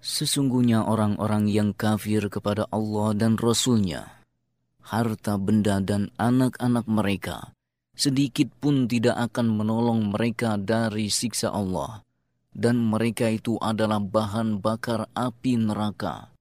Sesungguhnya orang-orang yang kafir kepada Allah dan Rasul-Nya, harta benda dan anak-anak mereka, sedikit pun tidak akan menolong mereka dari siksa Allah. Dan mereka itu adalah bahan bakar api neraka